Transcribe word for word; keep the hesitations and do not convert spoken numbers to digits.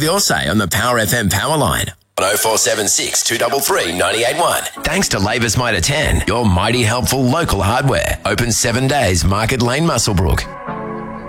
Have your say on the Power F M power line. oh four seven six, two three three, nine eight one. Thanks to Labour's Mitre ten, your mighty helpful local hardware. Open seven days, Market Lane, Muswellbrook.